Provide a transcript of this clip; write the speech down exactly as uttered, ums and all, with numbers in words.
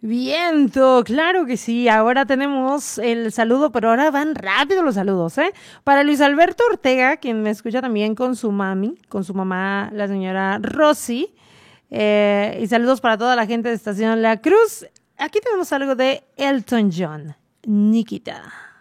Viento, claro que sí. Ahora tenemos el saludo, pero ahora van rápido los saludos, ¿eh? Para Luis Alberto Ortega, quien me escucha también con su mami, con su mamá, la señora Rosy. Eh, y saludos para toda la gente de Estación La Cruz. Aquí tenemos algo de Elton John, Nikita.